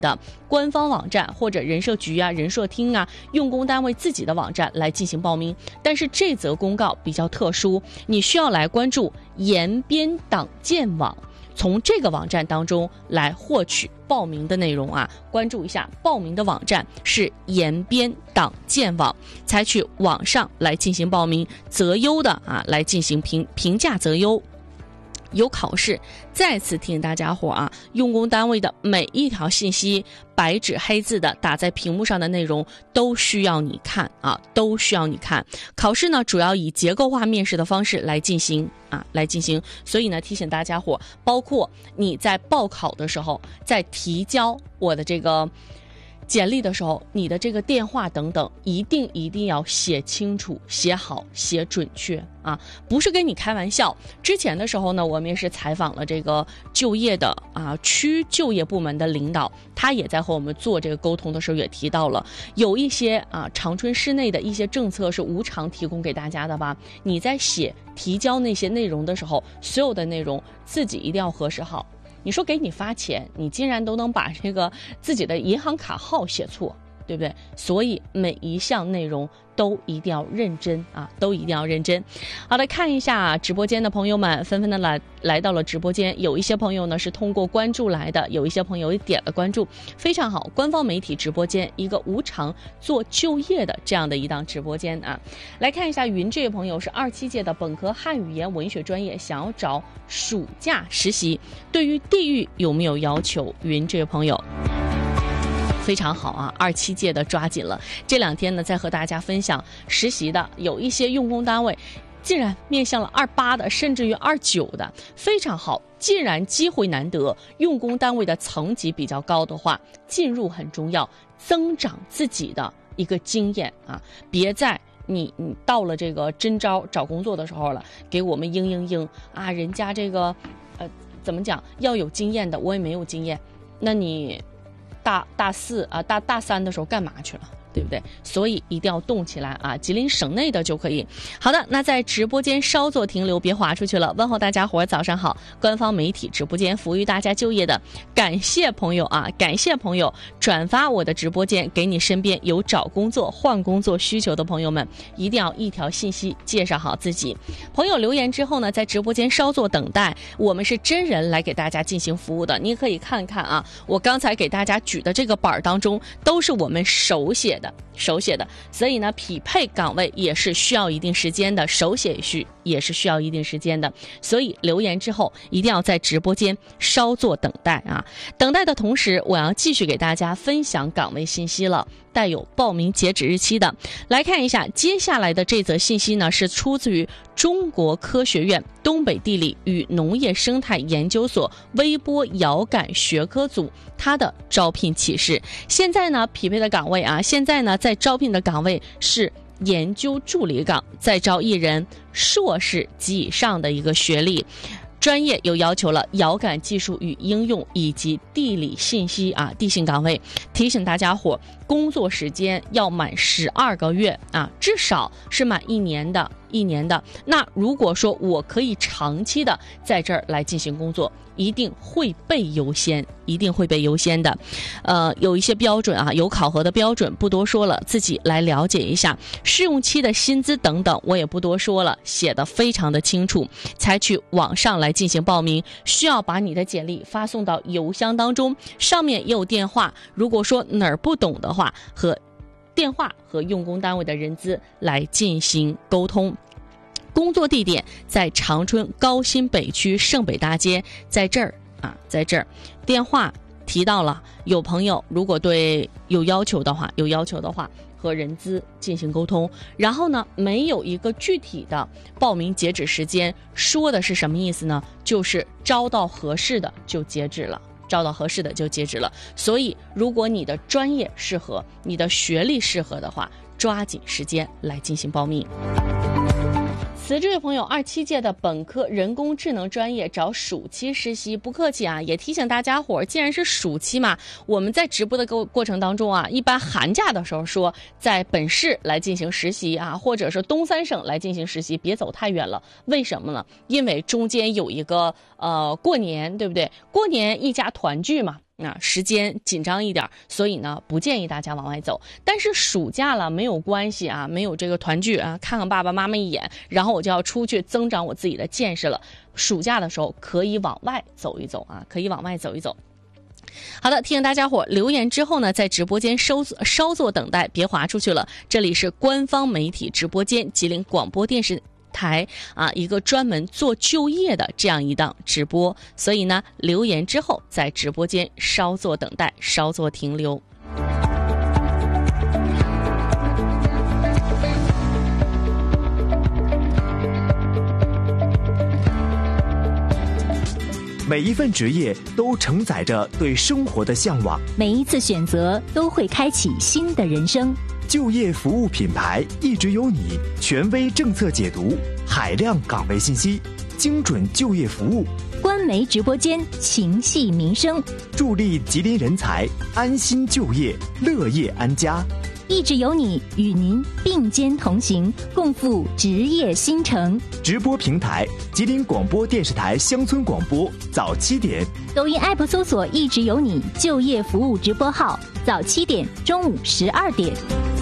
的官方网站或者人社局啊、人社厅啊、用工单位自己的网站来进行报名。但是这则公告比较特殊，你需要来关注延边党建网，从这个网站当中来获取报名的内容啊，关注一下报名的网站是延边党建网，采取网上来进行报名，择优的啊来进行评价择优。有考试，再次提醒大家伙啊，用工单位的每一条信息，白纸黑字的打在屏幕上的内容都需要你看啊，都需要你看。考试呢，主要以结构化面试的方式来进行。所以呢，提醒大家伙，包括你在报考的时候，在提交我的这个简历的时候，你的这个电话等等，一定要写清楚、写好、写准确啊！不是跟你开玩笑。之前的时候呢，我们也是采访了这个就业的区就业部门的领导，他也在和我们做这个沟通的时候也提到了，有一些长春市内的一些政策是无偿提供给大家的吧？你在提交那些内容的时候，所有的内容自己一定要核实好。你说给你发钱，你竟然都能把这个自己的银行卡号写错，对不对？所以每一项内容都一定要认真啊，都一定要认真。好的，看一下直播间的朋友们纷纷的来到了直播间，有一些朋友呢是通过关注来的，有一些朋友也点了关注，非常好。官方媒体直播间，一个无偿做就业的这样的一档直播间啊。来看一下云这位朋友是27届的本科汉语言文学专业，想要找暑假实习，对于地域有没有要求？云这位朋友非常好啊，27届的抓紧了。这2天呢，在和大家分享实习的，有一些用工单位竟然面向了28的，甚至于29的，非常好。既然机会难得，用工单位的层级比较高的话，进入很重要，增长自己的一个经验啊，别在你到了这个真招找工作的时候了，给我们应啊，人家这个怎么讲，要有经验的，我也没有经验，那你大四啊大三的时候干嘛去了，对不对？所以一定要动起来啊！吉林省内的就可以。好的，那在直播间稍作停留，别划出去了。问候大家伙，早上好！官方媒体直播间服务于大家就业的，感谢朋友啊，感谢朋友转发我的直播间，给你身边有找工作、换工作需求的朋友们，一定要一条信息介绍好自己。朋友留言之后呢，在直播间稍作等待，我们是真人来给大家进行服务的。你可以看看啊，我刚才给大家举的这个板当中，都是我们手写的，所以呢，匹配岗位也是需要一定时间的，手写也是需要一定时间的，所以留言之后一定要在直播间稍作等待啊！等待的同时，我要继续给大家分享岗位信息了，带有报名截止日期的。来看一下接下来的这则信息呢，是出自于中国科学院东北地理与农业生态研究所微波遥感学科组它的招聘启事。现在呢，匹配的岗位啊，现在呢在招聘的岗位是研究助理岗，再招一人硕士及以上的一个学历。专业有要求了，遥感技术与应用以及地理信息啊，地性岗位。提醒大家伙，工作时间要满12个月啊，至少是满1年的。那如果说我可以长期的在这儿来进行工作，一定会被优先的。有一些标准啊，有考核的标准，不多说了，自己来了解一下。试用期的薪资等等，我也不多说了，写得非常的清楚。采取网上来进行报名，需要把你的简历发送到邮箱当中，上面也有电话。如果说哪儿不懂的话，和电话和用工单位的人资来进行沟通。工作地点在长春高新北区盛北大街，在这儿。电话提到了，有朋友如果对有要求的话，和人资进行沟通。然后呢，没有一个具体的报名截止时间，说的是什么意思呢？就是招到合适的就截止了。所以如果你的专业适合，你的学历适合的话，抓紧时间来进行报名。这位朋友27届的本科人工智能专业找暑期实习，不客气啊，也提醒大家伙，既然是暑期嘛，我们在直播的过程当中啊，一般寒假的时候说在本市来进行实习啊，或者是东三省来进行实习，别走太远了。为什么呢？因为中间有一个过年，对不对？过年一家团聚嘛。 时间紧张一点，所以呢不建议大家往外走。但是暑假了没有关系啊，没有这个团聚啊，看看爸爸妈妈一眼，然后我就要出去增长我自己的见识了。暑假的时候可以往外走一走啊，可以往外走一走。好的，提醒大家伙留言之后呢，在直播间稍作等待，别滑出去了。这里是官方媒体直播间，吉林广播电视台一个专门做就业的这样一档直播，所以呢，留言之后在直播间稍作等待，稍作停留。 每一份职业都承载着对生活的向往， 每一次选择都会开启新的人生。 就业服务品牌一直有你，权威政策解读，海量岗位信息，精准就业服务。 官媒直播间情系民生， 助力吉林人才安心就业，乐业安家。 一直有你，与您并肩同行，共赴职业新城。 直播平台：吉林广播电视台乡村广播，早7点。 抖音 app 搜索一直有你就业服务直播号，早7点，中午12点。